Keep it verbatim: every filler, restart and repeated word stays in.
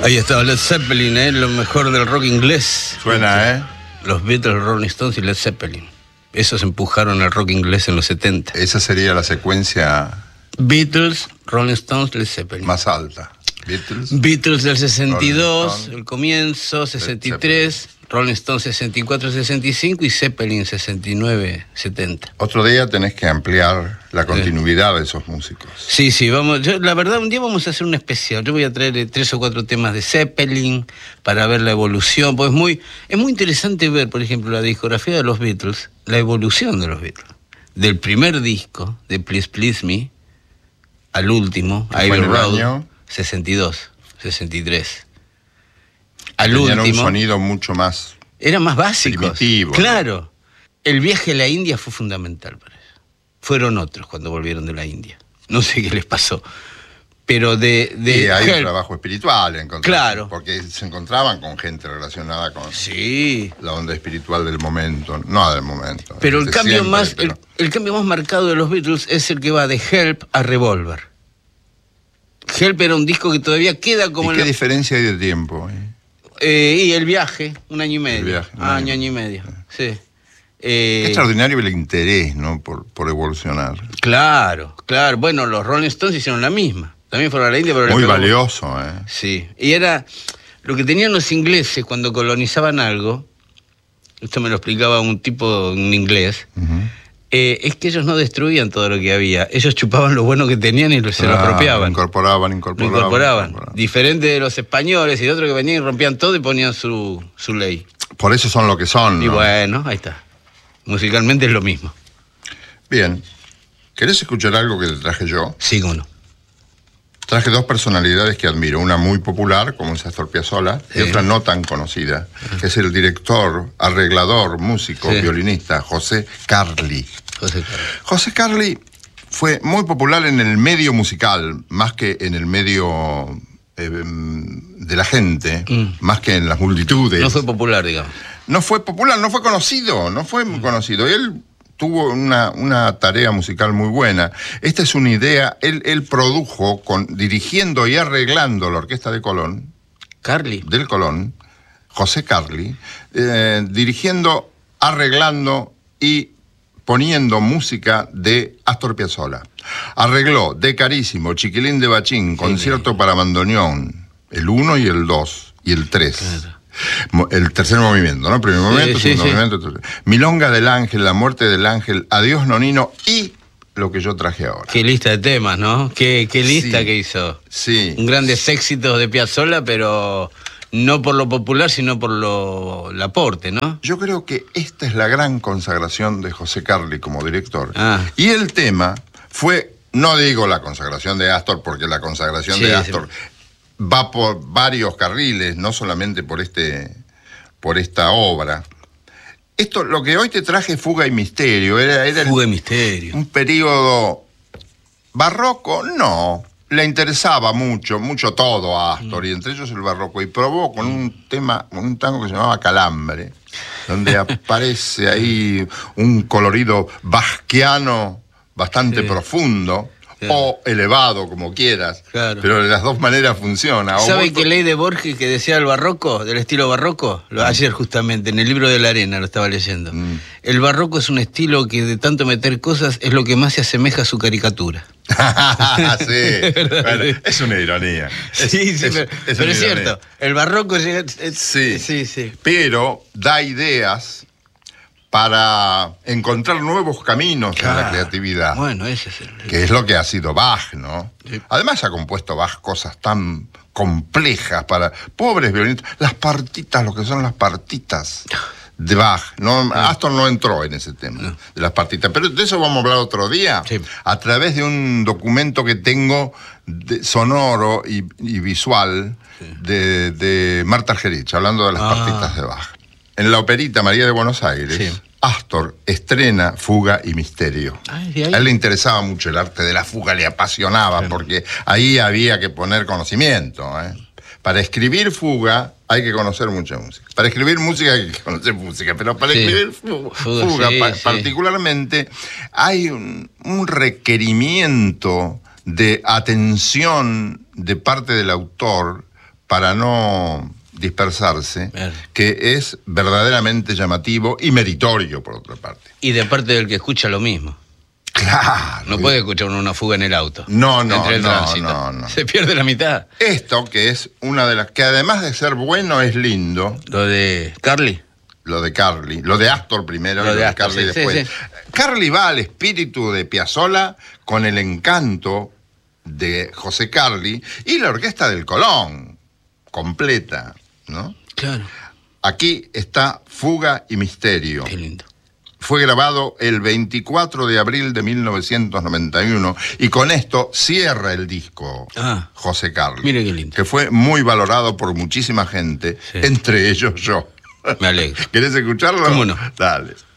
Ahí estaba Led Zeppelin, ¿eh? Lo mejor del rock inglés. Suena, ¿eh? Los Beatles, Rolling Stones y Led Zeppelin. Esos empujaron el rock inglés en los setenta. Esa sería la secuencia... Beatles, Rolling Stones, Led Zeppelin. Más alta. Beatles. Beatles del sesenta y dos, el comienzo, sesenta y tres. Rolling Stones sesenta y cuatro, sesenta y cinco y Zeppelin sesenta y nueve, setenta. Otro día tenés que ampliar la continuidad de esos músicos. Sí, sí, vamos. Yo, la verdad, un día vamos a hacer un especial. Yo voy a traer tres o cuatro temas de Zeppelin para ver la evolución. Pues es muy, es muy interesante ver, por ejemplo, la discografía de los Beatles, la evolución de los Beatles. Del primer disco, de Please Please Me, al último, Abbey Road, sesenta y dos, sesenta y tres. Al Tenían último, un sonido mucho más... Eran más básicos. Primitivo. Claro. ¿No? El viaje a la India fue fundamental para eso. Fueron otros cuando volvieron de la India. No sé qué les pasó. Pero de... de y hay Help. un trabajo espiritual. Claro. Porque se encontraban con gente relacionada con sí. la onda espiritual del momento. No del momento. Pero el cambio, siempre, más, pero... El, el cambio más marcado de los Beatles es el que va de Help a Revolver. Help era un disco que todavía queda como... ¿Y qué en la... diferencia hay de tiempo? Eh? Eh, y el viaje, un año y medio. El viaje, un ah, año. año y medio, sí. Eh, Qué extraordinario el interés, ¿no? Por, por evolucionar. Claro, claro. Bueno, los Rolling Stones hicieron la misma. También fueron a la India, pero... Muy pegó... valioso, ¿eh? Sí. Y era... Lo que tenían los ingleses cuando colonizaban algo, esto me lo explicaba un tipo en inglés, uh-huh. eh, es que ellos no destruían todo lo que había. Ellos chupaban lo bueno que tenían y se ah, lo apropiaban. Incorporaban, incorporaban. Lo incorporaban. incorporaban. Diferente de los españoles y de otros que venían y rompían todo y ponían su, su ley. Por eso son lo que son, ¿no? Y bueno, ahí está. Musicalmente es lo mismo. Bien. ¿Querés escuchar algo que te traje yo? Sí, cómo no. Traje dos personalidades que admiro. Una muy popular, como es Astor Piazzolla, sí. Y otra no tan conocida, que es el director, arreglador, músico, sí. violinista, José Carli. José Carli. José Carli fue muy popular en el medio musical, más que en el medio eh, de la gente, mm. más que en las multitudes. No fue popular, digamos. No fue popular, no fue conocido, no fue muy mm. conocido. Y él tuvo una, una tarea musical muy buena. Esta es una idea, él, él produjo, con, dirigiendo y arreglando la orquesta de Colón. Carli. Del Colón, José Carli, eh, dirigiendo, arreglando y poniendo música de Astor Piazzolla. Arregló de Carísimo, Chiquilín de Bachín, sí, concierto sí. para bandoneón, el uno y el dos y el tres. Claro. El tercer movimiento, ¿no? Primer movimiento, sí, segundo sí, movimiento. Sí. Milonga del Ángel, La muerte del Ángel, Adiós Nonino y lo que yo traje ahora. Qué lista de temas, ¿no? Qué, qué lista sí. que hizo. Sí. Un grandes éxitos de Piazzolla, pero no por lo popular, sino por lo el aporte, ¿no? Yo creo que esta es la gran consagración de José Carli como director. Ah. Y el tema fue, no digo la consagración de Astor, porque la consagración sí, de Astor... Sí. va por varios carriles, no solamente por este, por esta obra. Esto, lo que hoy te traje, Fuga y Misterio, era, era Fuga y Misterio. Un periodo barroco, no. Le interesaba mucho, mucho todo a Astor, mm. y entre ellos el barroco. Y probó con un tema, con un tango que se llamaba Calambre, donde aparece ahí un colorido basquiano bastante sí. profundo. Claro. O elevado, como quieras. Claro. Pero de las dos maneras funciona. ¿Sabe vos... qué ley de Borges que decía el barroco, del estilo barroco? Lo, ayer justamente, en el libro de la arena lo estaba leyendo. Mm. El barroco es un estilo que de tanto meter cosas es lo que más se asemeja a su caricatura. sí, bueno, es una ironía. Es, sí, sí, es, pero es, pero es cierto. El barroco llega... Es, sí, sí, sí. Pero da ideas para encontrar nuevos caminos claro. en la creatividad. Bueno, ese es el... Que es lo que ha sido Bach, ¿no? Sí. Además ha compuesto Bach cosas tan complejas para pobres violinistas. Las partitas, lo que son las partitas de Bach. No, sí. Astor no entró en ese tema, no. de las partitas. Pero de eso vamos a hablar otro día, sí. a través de un documento que tengo de, sonoro y, y visual sí. de, de Marta Argerich, hablando de las ah. partitas de Bach. En la Operita María de Buenos Aires, sí. Astor estrena Fuga y Misterio. Ay, ay. A él le interesaba mucho el arte de la fuga, le apasionaba, sí. porque ahí había que poner conocimiento. ¿eh? Para escribir fuga hay que conocer mucha música. Para escribir música hay que conocer música, pero para sí. escribir fuga, fuga, fuga sí, pa sí. particularmente, hay un, un requerimiento de atención de parte del autor para no dispersarse, Claro. que es verdaderamente llamativo y meritorio, por otra parte. Y de parte del que escucha lo mismo. Claro. No puede escuchar uno una fuga en el auto. No, no, entre el no, tránsito. no, no. Se pierde la mitad. Esto, que es una de las que además de ser bueno, es lindo, Lo de Carly. lo de Carly, lo de Astor primero, Lo y lo de de Astor, Carly sí, después. sí, Carly va al espíritu de Piazzolla con el encanto de José Carly y la orquesta del Colón, completa, ¿no? Claro. Aquí está Fuga y Misterio. Qué lindo. Fue grabado el veinticuatro de abril de mil novecientos noventa y uno y con esto cierra el disco Ah. José Carly. Mire qué lindo. Que fue muy valorado por muchísima gente, Sí. entre ellos yo. Me alegro. ¿Querés escucharlo? ¿Cómo no? Dale.